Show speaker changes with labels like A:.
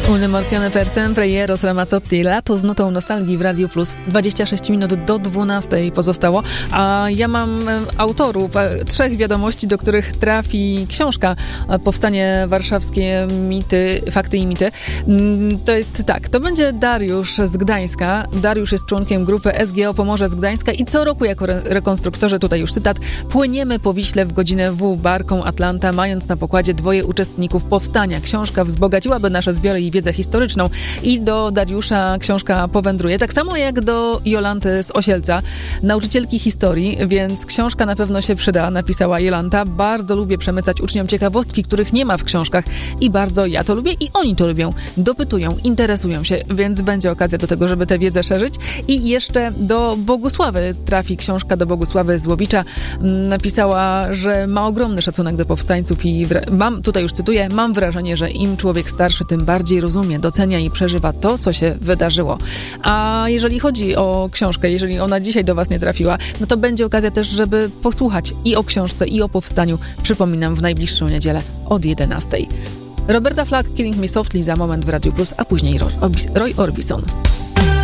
A: Un Marciano per sempre i Eros Ramazzotti. Lato z nutą nostalgii w Radiu Plus. 26 minut do 12 pozostało, a ja mam autorów 3 wiadomości, do których trafi książka Powstanie Warszawskie, mity, fakty i mity. To jest tak, to będzie Dariusz z Gdańska. Dariusz jest członkiem grupy SGO Pomorze z Gdańska i co roku jako rekonstruktorzy, tutaj już cytat, płyniemy po Wiśle w godzinę W barką Atlanta, mając na pokładzie 2 uczestników powstania. Książka wzbogaciłaby nasze zbiory i wiedzę historyczną i do Dariusza książka powędruje. Tak samo jak do Jolanty z Osielca, nauczycielki historii, więc książka na pewno się przyda, napisała Jolanta. Bardzo lubię przemycać uczniom ciekawostki, których nie ma w książkach i bardzo ja to lubię i oni to lubią. Dopytują, interesują się, więc będzie okazja do tego, żeby tę wiedzę szerzyć. I jeszcze do Bogusławy trafi książka, do Bogusławy Złowicza. Napisała, że ma ogromny szacunek do powstańców i tutaj już cytuję, mam wrażenie, że im człowiek starszy, tym bardziej rozumie, docenia i przeżywa to, co się wydarzyło. A jeżeli chodzi o książkę, jeżeli ona dzisiaj do was nie trafiła, no to będzie okazja też, żeby posłuchać i o książce, i o powstaniu. Przypominam, w najbliższą niedzielę od 11. Roberta Flack, Killing Me Softly za moment w Radiu Plus, a później Roy Orbison.